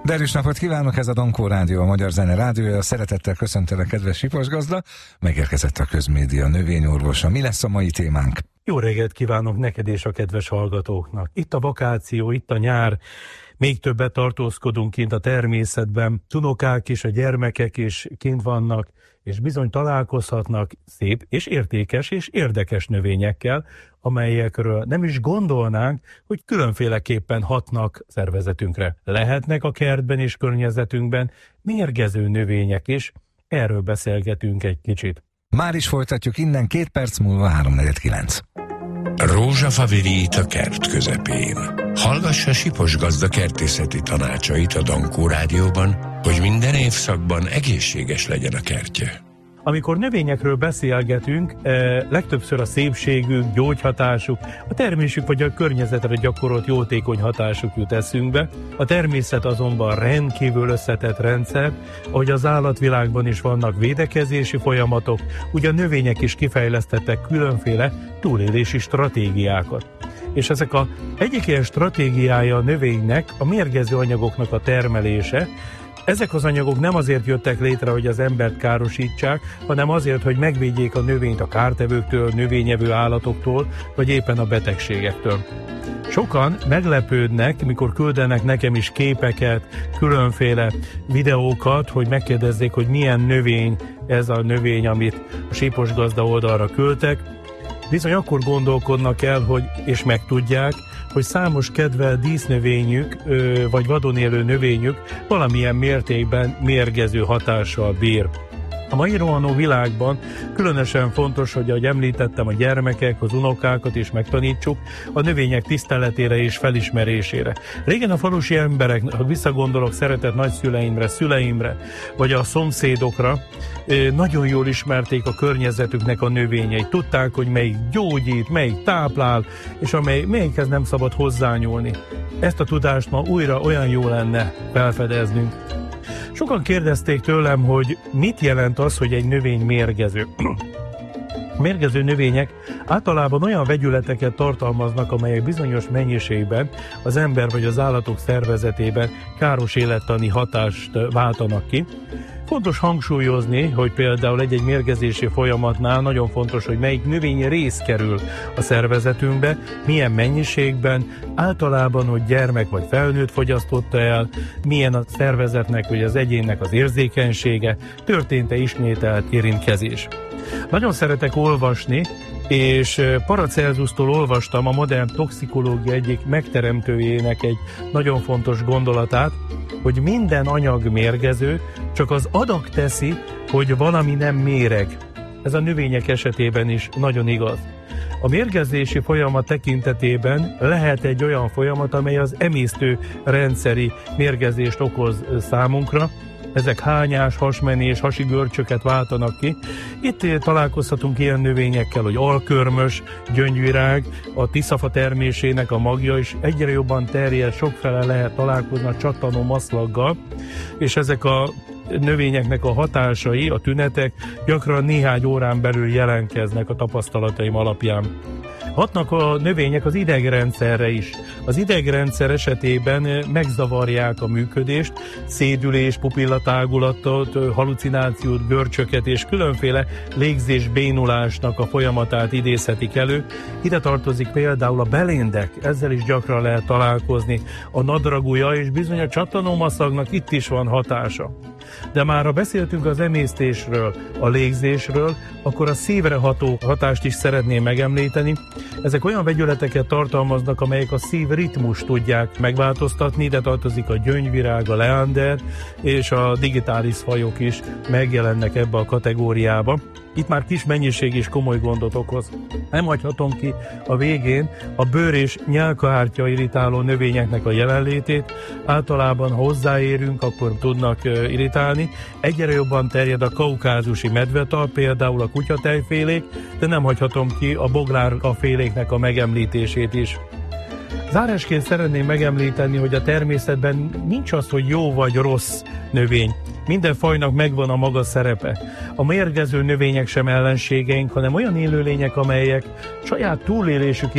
Derűs napot kívánok, ez a Donkó Rádió, a Magyar Zene Rádiója. Szeretettel köszöntelek, kedves Siposgazda. Megérkezett a Közmédia növényorvosa. Mi lesz a mai témánk? Jó reggelt kívánok neked és a kedves hallgatóknak. Itt a vakáció, itt a nyár. Még többet tartózkodunk kint a természetben. Unokák és a gyermekek is kint vannak, és bizony találkozhatnak szép és értékes és érdekes növényekkel, amelyekről nem is gondolnánk, hogy különféleképpen hatnak szervezetünkre. Lehetnek a kertben és környezetünkben mérgező növények is, erről beszélgetünk egy kicsit. Már is folytatjuk innen, 2 perc múlva 3:49. Rózsafavirít a kert közepén. Hallgassa Siposgazda kertészeti tanácsait a Donkó Rádióban, hogy minden évszakban egészséges legyen a kertje. Amikor növényekről beszélgetünk, legtöbbször a szépségük, gyógyhatásuk, a termésük vagy a környezetre gyakorolt jótékony hatásuk jut eszünkbe. A természet azonban rendkívül összetett rendszer, ahogy az állatvilágban is vannak védekezési folyamatok, ugye a növények is kifejlesztettek különféle túlélési stratégiákat. És ezek egyik ilyen stratégiája a növénynek a mérgező anyagoknak a termelése. Ezek az anyagok nem azért jöttek létre, hogy az embert károsítsák, hanem azért, hogy megvédjék a növényt a kártevőktől, növényevő állatoktól, vagy éppen a betegségektől. Sokan meglepődnek, mikor küldenek nekem is képeket, különféle videókat, hogy megkérdezzék, hogy milyen növény ez a növény, amit a Siposgazda oldalra küldtek. Bizony akkor gondolkodnak el, és megtudják, hogy számos kedvelt dísznövényük, vagy vadon élő növényük valamilyen mértékben mérgező hatással bír. A mai rohanó világban különösen fontos, hogy ahogy említettem, a gyermekek, az unokákat is megtanítsuk a növények tiszteletére és felismerésére. Régen a falusi emberek, ha visszagondolok szeretett nagyszüleimre, szüleimre, vagy a szomszédokra, nagyon jól ismerték a környezetüknek a növényeit. Tudták, hogy melyik gyógyít, melyik táplál, és melyikhez nem szabad hozzányúlni. Ezt a tudást ma újra olyan jó lenne felfedeznünk. Sokan kérdezték tőlem, hogy mit jelent az, hogy egy növény mérgező. A mérgező növények általában olyan vegyületeket tartalmaznak, amelyek bizonyos mennyiségben az ember vagy az állatok szervezetében káros élettani hatást váltanak ki. Fontos hangsúlyozni, hogy például egy mérgezési folyamatnál nagyon fontos, hogy melyik növényi rész kerül a szervezetünkbe, milyen mennyiségben, általában, hogy gyermek vagy felnőtt fogyasztotta el, milyen a szervezetnek vagy az egyénnek az érzékenysége, történt-e ismételt érintkezés. Nagyon szeretek olvasni, és Paracelsusztól olvastam a modern toxikológia egyik megteremtőjének egy nagyon fontos gondolatát, hogy minden anyag mérgező, csak az adag teszi, hogy valami nem méreg. Ez a növények esetében is nagyon igaz. A mérgezési folyamat tekintetében lehet egy olyan folyamat, amely az emésztő rendszeri mérgezést okoz számunkra. Ezek hányás, hasmenés, hasi görcsöket váltanak ki. Itt találkozhatunk ilyen növényekkel, hogy alkörmös, gyöngyvirág, a tiszafa termésének a magja is egyre jobban terjed, sokfele lehet találkozni a csattanó maszlaggal, és ezek a növényeknek a hatásai, a tünetek gyakran néhány órán belül jelentkeznek a tapasztalataim alapján. Hatnak a növények az idegrendszerre is. Az idegrendszer esetében megzavarják a működést, szédülés, pupillatágulatot, halucinációt, görcsöket és különféle légzés-bénulásnak a folyamatát idézhetik elő. Ide tartozik például a beléndek, ezzel is gyakran lehet találkozni, a nadragúja, és bizony a csattanómaszagnak itt is van hatása. De már ha beszéltünk az emésztésről, a légzésről, akkor a szívre ható hatást is szeretném megemlíteni. Ezek olyan vegyületeket tartalmaznak, amelyek a szív ritmust tudják megváltoztatni, de tartozik a gyöngyvirág, a leander és a digitális fajok is megjelennek ebbe a kategóriába. Itt már kis mennyiség is komoly gondot okoz. Nem hagyhatom ki a végén a bőr- és nyálkahártya irritáló növényeknek a jelenlétét. Általában, ha hozzáérünk, akkor tudnak irritálni. Egyre jobban terjed a kaukázusi medvetal, például a kutyatejfélék, de nem hagyhatom ki a boglárkaféléknek a megemlítését is. Zárásként szeretném megemlíteni, hogy a természetben nincs az, hogy jó vagy rossz növény. Minden fajnak megvan a maga szerepe. A mérgező növények sem ellenségeink, hanem olyan élőlények, amelyek saját túlélésük